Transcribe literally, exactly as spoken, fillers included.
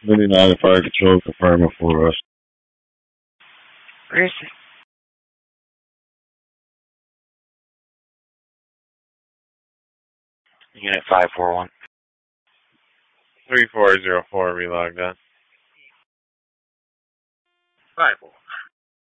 ninety-nine Fire Control confirming for us. Where is it? Unit five four one. three four zero four, relogged on. five four.